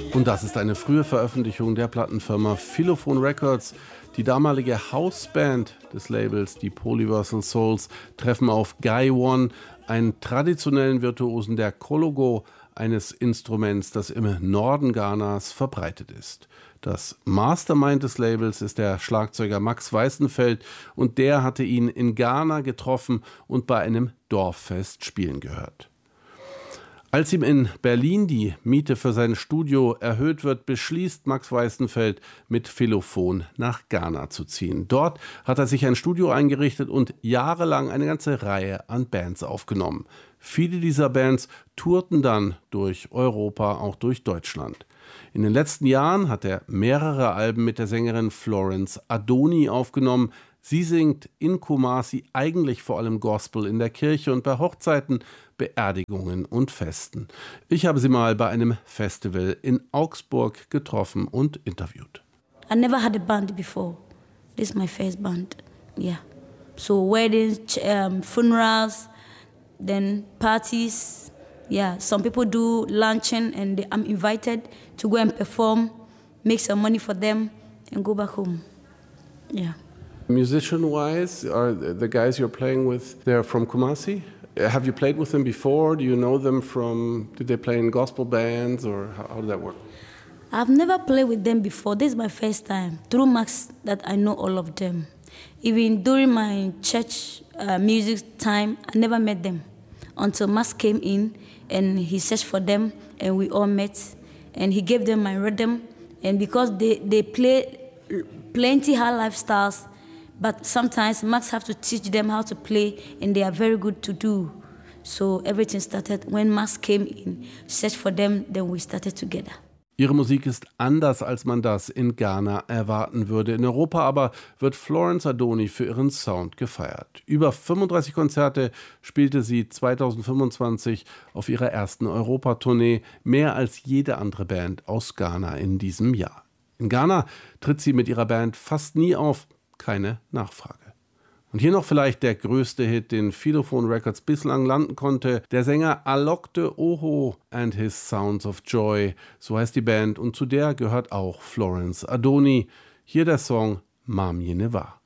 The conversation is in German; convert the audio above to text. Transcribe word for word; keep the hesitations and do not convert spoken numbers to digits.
Und das ist eine frühe Veröffentlichung der Plattenfirma Philophon Records. Die damalige Hausband des Labels, die Polyversal Souls, treffen auf Guy One, einen traditionellen Virtuosen der Kologo, eines Instruments, das im Norden Ghanas verbreitet ist. Das Mastermind des Labels ist der Schlagzeuger Max Weißenfeld und der hatte ihn in Ghana getroffen und bei einem Dorffest spielen gehört. Als ihm in Berlin die Miete für sein Studio erhöht wird, beschließt Max Weißenfeld, mit Philophon nach Ghana zu ziehen. Dort hat er sich ein Studio eingerichtet und jahrelang eine ganze Reihe an Bands aufgenommen. Viele dieser Bands tourten dann durch Europa, auch durch Deutschland. In den letzten Jahren hat er mehrere Alben mit der Sängerin Florence Adoni aufgenommen. Sie singt in Kumasi eigentlich vor allem Gospel in der Kirche und bei Hochzeiten, Beerdigungen und Festen. Ich habe sie mal bei einem Festival in Augsburg getroffen und interviewt. I never had a band before. This is my first band. Yeah. So weddings, um, funerals, then parties. Yeah, some people do luncheon and they, I'm invited to go and perform, make some money for them and go back home. Yeah. Musician-wise, are the guys you're playing with, they're from Kumasi? Have you played with them before? Do you know them from, did they play in gospel bands or how, how did that work? I've never played with them before. This is my first time. Through Max that I know all of them. Even during my church uh, music time, I never met them until Max came in and he searched for them and we all met and he gave them my rhythm. And because they, they play plenty high lifestyles, but sometimes Max have to teach them how to play, and they are very good to do. So everything started when Max came in, searched for them, then we started together. Ihre Musik ist anders, als man das in Ghana erwarten würde. In Europa aber wird Florence Adoni für ihren Sound gefeiert. Über fünfunddreißig Konzerte spielte sie zweitausendfünfundzwanzig auf ihrer ersten Europatournee, mehr als jede andere Band aus Ghana in diesem Jahr. In Ghana tritt sie mit ihrer Band fast nie auf. Keine Nachfrage. Und hier noch vielleicht der größte Hit, den Philophon Records bislang landen konnte. Der Sänger Alok de Oho and his Sounds of Joy, so heißt die Band und zu der gehört auch Florence Adoni. Hier der Song Mam Ye Ne Wa.